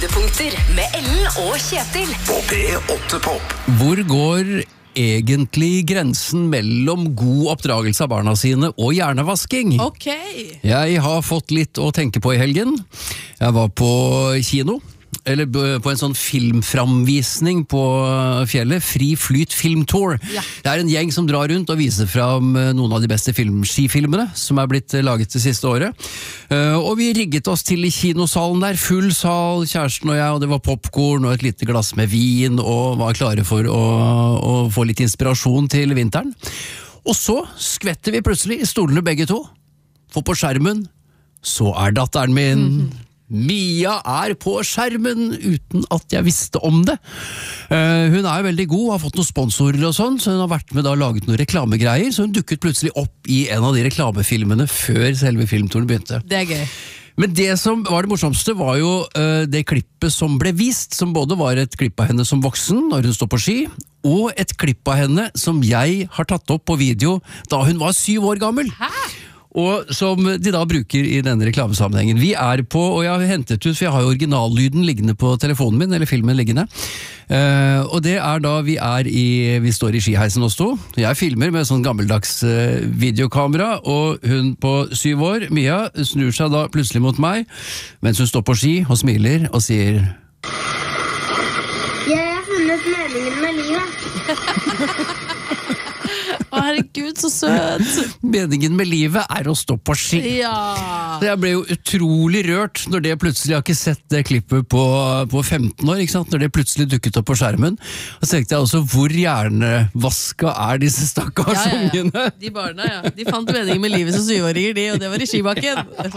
Høydepunkter med Ellen og Kjetil På P8 Pop. Hvor går egentlig grensen mellom god oppdragelse av barna sine og hjernevasking? Ok. Jeg har fått litt å tenke på i helgen. Jeg var på kino, eller på en sånn filmframvisning på fjellet, Fri Flyt Filmtour. Ja. Det er en gjeng som drar rundt og viser fram noen av de beste skifilmene som er blitt laget det siste året. Og vi rigget oss til i kinosalen der, full sal, kjæresten og jeg, og det var popcorn og et lite glass med vin, og var klare for å få litt inspirasjon til vinteren. Og så skvetter vi plutselig i stolene begge to, for på skjermen så er datteren min Mia er på skjermen uten at jeg visste om det. Hun er veldig god, har fått noen sponsorer og sånn, så hun har vært med da og laget noen reklamegreier, så hun dukket plutselig opp i en av de reklamefilmene før selve filmturen begynte. Det er gøy. Men det som var det morsomste var jo det klippet som ble vist, som både var et klipp av henne som voksen når hun står på ski, og et klipp av henne som jeg har tatt opp på video da hun var 7 år gammel. Hæ? Og som de da bruker i denne reklamesammenhengen. Vi er på, og jeg har hentet ut, for jeg har jo originallyden liggende på telefonen min, eller filmen liggende. Og det er da vi står i skiheisen oss to. Jeg filmer med sånn gammeldags videokamera, og hun på 7 år, Mia, snur seg da plutselig mot meg, mens hun står på ski og smiler og sier: Jeg har funnet meningen med livet. Å, herregud, så søt. Meningen med livet er å stå på ski. Ja. Så jeg ble jo utrolig rørt når det plutselig, jeg har ikke sett det klippet på 15 år, ikke sant? Når det plutselig dukket opp på skjermen. Og så tenkte jeg også, hvor hjernevaska er disse stakkars ungene? De barna, ja. De fant meningen med livet som 7-åringer, og det var i skibakken.